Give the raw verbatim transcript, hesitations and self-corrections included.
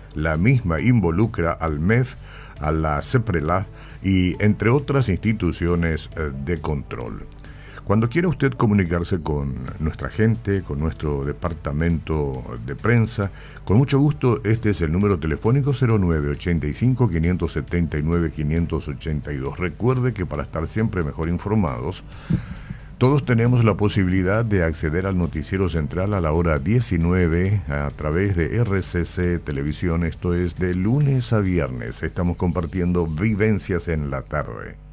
La misma involucra al M E F, a la CEPRELAF y entre otras instituciones de control. Cuando quiera usted comunicarse con nuestra gente, con nuestro departamento de prensa, con mucho gusto, este es el número telefónico cero nueve ochenta y cinco, quinientos setenta y nueve, quinientos ochenta y dos. Recuerde que para estar siempre mejor informados, todos tenemos la posibilidad de acceder al noticiero central a la hora diecinueve a través de R C C Televisión. Esto es de lunes a viernes. Estamos compartiendo Vivencias en la Tarde.